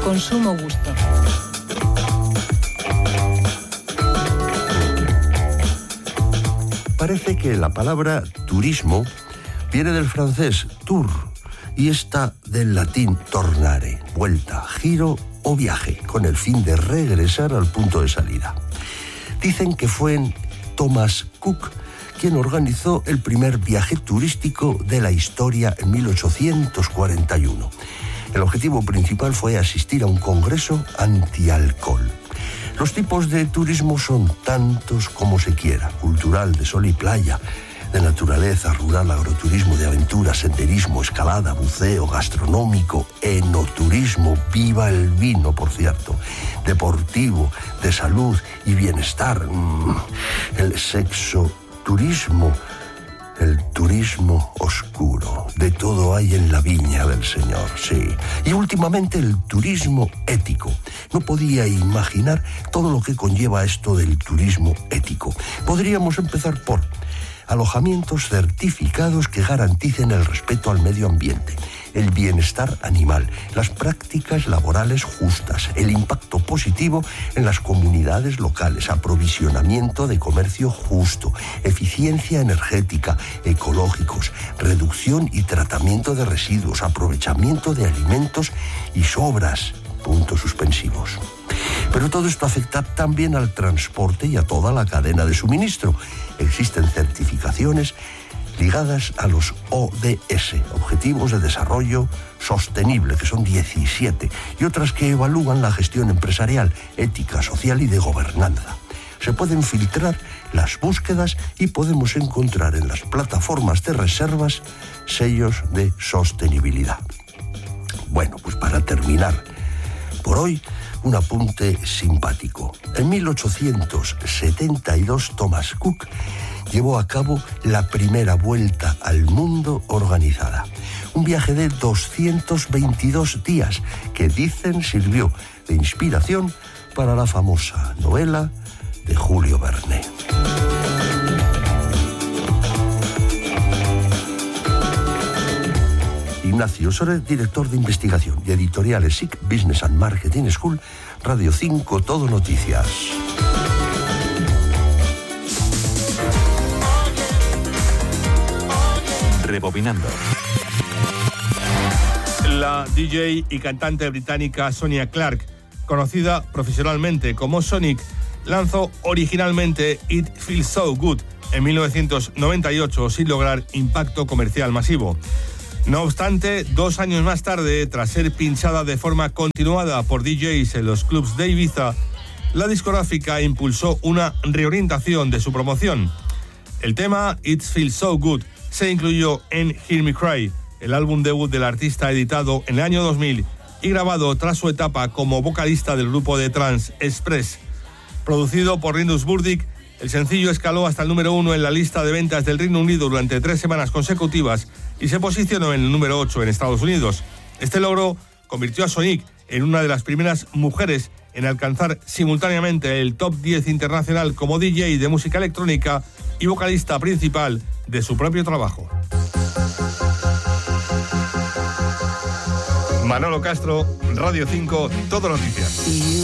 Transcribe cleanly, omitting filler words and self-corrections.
con sumo gusto. Parece que la palabra turismo viene del francés tour y esta del latín tornare, vuelta, giro o viaje, con el fin de regresar al punto de salida. Dicen que fue Thomas Cook quien organizó el primer viaje turístico de la historia en 1841. El objetivo principal fue asistir a un congreso antialcohol. Los tipos de turismo son tantos como se quiera: cultural, de sol y playa, de naturaleza, rural, agroturismo, de aventura, senderismo, escalada, buceo, gastronómico, enoturismo, viva el vino, por cierto, deportivo, de salud y bienestar, el sexo turismo, el turismo oscuro. De todo hay en la viña del Señor, sí. Y últimamente el turismo ético. No podía imaginar todo lo que conlleva esto del turismo ético. Podríamos empezar por alojamientos certificados que garanticen el respeto al medio ambiente, el bienestar animal, las prácticas laborales justas, el impacto positivo en las comunidades locales, aprovisionamiento de comercio justo, eficiencia energética, ecológicos, reducción y tratamiento de residuos, aprovechamiento de alimentos y sobras, puntos suspensivos. Pero todo esto afecta también al transporte y a toda la cadena de suministro. Existen certificaciones ligadas a los ODS, Objetivos de Desarrollo Sostenible, que son 17, y otras que evalúan la gestión empresarial, ética, social y de gobernanza. Se pueden filtrar las búsquedas y podemos encontrar en las plataformas de reservas sellos de sostenibilidad. Bueno, pues para terminar, por hoy, un apunte simpático. En 1872, Thomas Cook llevó a cabo la primera vuelta al mundo organizada. Un viaje de 222 días que dicen sirvió de inspiración para la famosa novela de Julio Verne. Ignacio Soler, director de investigación y editoriales SIC Business and Marketing School, Radio 5, Todo Noticias. Rebobinando. La DJ y cantante británica Sonia Clarke, conocida profesionalmente como Sonic, lanzó originalmente It Feels So Good en 1998 sin lograr impacto comercial masivo. No obstante, 2 años más tarde, tras ser pinchada de forma continuada por DJs en los clubs de Ibiza, la discográfica impulsó una reorientación de su promoción. El tema It Feels So Good se incluyó en Hear Me Cry, el álbum debut del artista editado en el año 2000 y grabado tras su etapa como vocalista del grupo de trance Express. Producido por Linus Burdick, el sencillo escaló hasta el número 1 en la lista de ventas del Reino Unido durante 3 semanas consecutivas y se posicionó en el número 8 en Estados Unidos. Este logro convirtió a Sonic en una de las primeras mujeres en alcanzar simultáneamente el top 10 internacional como DJ de música electrónica y vocalista principal de su propio trabajo. Manolo Castro, Radio 5, Todo Noticias.